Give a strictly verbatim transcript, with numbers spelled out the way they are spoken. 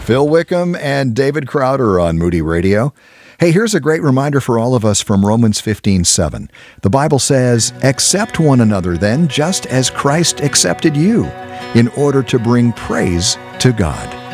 Phil Wickham and David Crowder on Moody Radio. Hey, here's a great reminder for all of us from Romans fifteen seven. The Bible says, "Accept one another then, just as Christ accepted you, in order to bring praise to God."